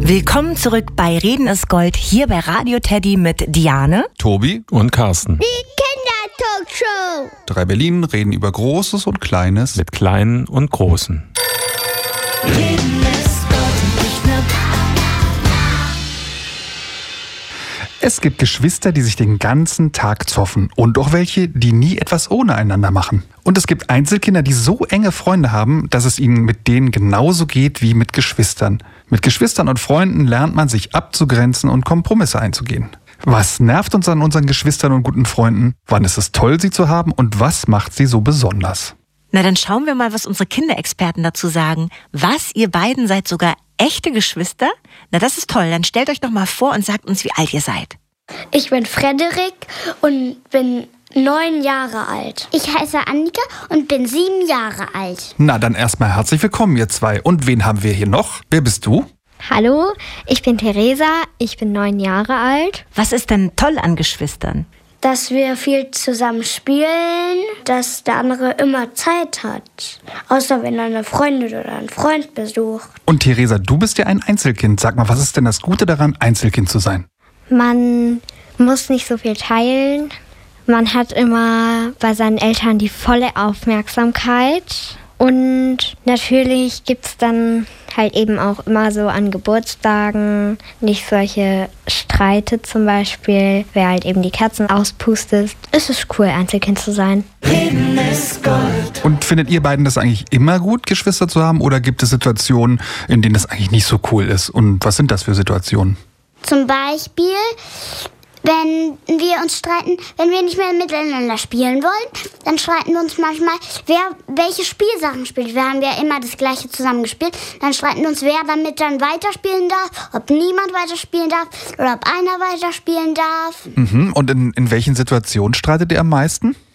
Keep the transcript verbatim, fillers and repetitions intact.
Willkommen zurück bei Reden ist Gold, hier bei Radio Teddy mit Diane, Tobi und Carsten. Die Kindertalkshow. Drei Berlin reden über Großes und Kleines. Mit Kleinen und Großen. Reden ist Gold und nicht nur Es gibt Geschwister, die sich den ganzen Tag zoffen und auch welche, die nie etwas ohne einander machen. Und es gibt Einzelkinder, die so enge Freunde haben, dass es ihnen mit denen genauso geht wie mit Geschwistern. Mit Geschwistern und Freunden lernt man sich abzugrenzen und Kompromisse einzugehen. Was nervt uns an unseren Geschwistern und guten Freunden? Wann ist es toll, sie zu haben? Und was macht sie so besonders? Na, dann schauen wir mal, was unsere Kinderexperten dazu sagen. Was, ihr beiden seid sogar echte Geschwister? Na, das ist toll. Dann stellt euch doch mal vor und sagt uns, wie alt ihr seid. Ich bin Frederik und bin neun Jahre alt. Ich heiße Annika und bin sieben Jahre alt. Na, dann erstmal herzlich willkommen, ihr zwei. Und wen haben wir hier noch? Wer bist du? Hallo, ich bin Theresa, ich bin neun Jahre alt. Was ist denn toll an Geschwistern? Dass wir viel zusammen spielen, dass der andere immer Zeit hat. Außer wenn er eine Freundin oder einen Freund besucht. Und Theresa, du bist ja ein Einzelkind. Sag mal, was ist denn das Gute daran, Einzelkind zu sein? Man muss nicht so viel teilen. Man hat immer bei seinen Eltern die volle Aufmerksamkeit. Und natürlich gibt es dann halt eben auch immer so an Geburtstagen nicht solche Streite zum Beispiel, wer halt eben die Kerzen auspustet. Es ist cool, Einzelkind zu sein. Reden ist Gold. Und findet ihr beiden das eigentlich immer gut, Geschwister zu haben? Oder gibt es Situationen, in denen das eigentlich nicht so cool ist? Und was sind das für Situationen? Zum Beispiel, wenn wir uns streiten, wenn wir nicht mehr miteinander spielen wollen, dann streiten wir uns manchmal, wer welche Spielsachen spielt. Wir haben ja immer das Gleiche zusammen gespielt. Dann streiten wir uns, wer damit dann weiterspielen darf, ob niemand weiterspielen darf oder ob einer weiterspielen darf. Mhm. Und in, in welchen Situationen streitet ihr am meisten?